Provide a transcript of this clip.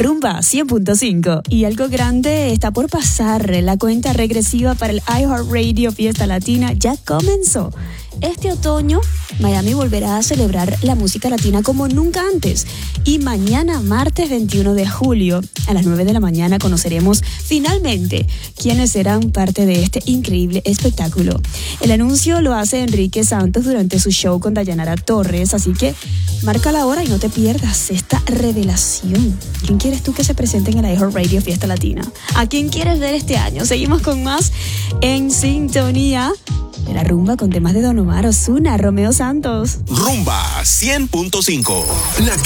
Rumba 100.5. Y algo grande está por pasar. La cuenta regresiva para el iHeartRadio Fiesta Latina ya comenzó. Este otoño, Miami volverá a celebrar la música latina como nunca antes. Y mañana, martes 21 de julio, a las 9 de la mañana, conoceremos finalmente quiénes serán parte de este increíble espectáculo. El anuncio lo hace Enrique Santos durante su show con Dayanara Torres, así que marca la hora y no te pierdas esta revelación. ¿Quién quieres tú que se presente en el iHeartRadio Fiesta Latina? ¿A quién quieres ver este año? Seguimos con más en sintonía de la rumba con temas de Don Omar, Ozuna, Romeo Santos. Rumba 100.5.